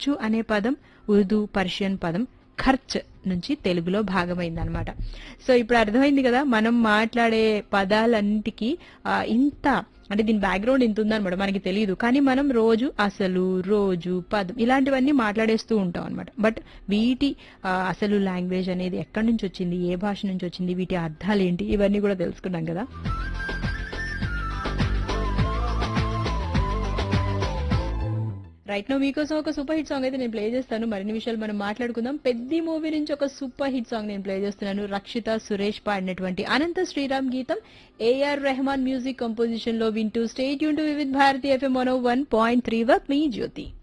ఖర్చు అనే పదం ఉర్దూ పర్షియన్ పదం ఖర్చ్ నుంచి తెలుగులో భాగమైందనమాట. సో ఇప్పుడు అర్థమైంది కదా, మనం మాట్లాడే పదాలన్నిటికీ ఇంత అంటే దీని బ్యాక్గ్రౌండ్ ఇంత ఉందనమాట, మనకి తెలియదు. కానీ మనం రోజు అసలు, రోజు, పదం ఇలాంటివన్నీ మాట్లాడేస్తూ ఉంటాం అనమాట. బట్ వీటి అసలు లాంగ్వేజ్ అనేది ఎక్కడి నుంచి వచ్చింది, ఏ భాష నుంచి వచ్చింది, వీటి అర్థాలు ఏంటి, ఇవన్నీ కూడా తెలుసుకున్నాం కదా. రైట్ నో మీకోసం ఒక సూపర్ హిట్ సాంగ్ అయితే నేను ప్లే చేస్తాను. మరిన్ని విషయాలు మనం మాట్లాడుకుందాం. పెద్ది మూవీ నుంచి ఒక సూపర్ హిట్ సాంగ్ నేను ప్లే చేస్తున్నాను. రక్షిత సురేష్ పాడినటువంటి అనంత శ్రీరామ్ గీతం ఏఆర్ రెహమాన్ మ్యూజిక్ కంపోజిషన్ లో వింటూ stay tune to Vividh Bharati FM 101.3 me Jyothi.